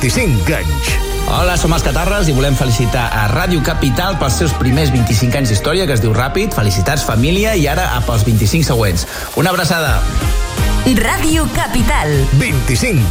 25 anys. Hola, som els Catarres i volem felicitar a Ràdio Capital pels seus primers 25 anys d'història, que es diu ràpid. Felicitats, família, i ara pels 25 següents. Una abraçada. Ràdio Capital. 25